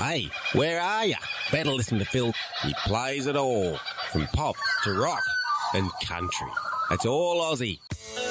Hey, where are ya? Better listen to Phil. He plays it all, from pop to rock and country. It's all Aussie.